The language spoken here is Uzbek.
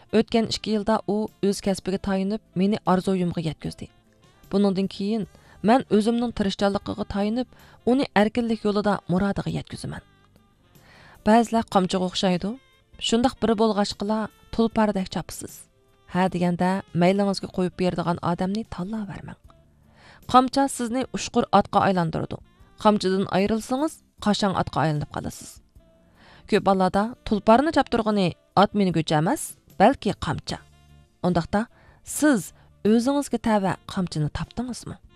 O'tgan 2 yilda u o'z kasbiga tayinib, meni orzu-o'yimga yetkazdi. Buningdan keyin men o'zimning tirishchanligiga tayinib, uni erkinlik yo'lida murodiga yetkazaman. Ba'zilar qamchiga o'xshaydi. Shundaq biri bo'lg'achqila tulpardek chapsiz. Ha deganda maylingizga qo'yib beradigan odamni tanlayvermang. Qamcha sizni ushqur otga aylantiradi. Qamchidan ayrilsangiz, qashang otga aylanib qolasiz. Ko'p hollarda tulparni chaptirg'ini ot minguchi emas, balki qamcha. Undaqda siz o'zingizga tava qamchini topdingizmi?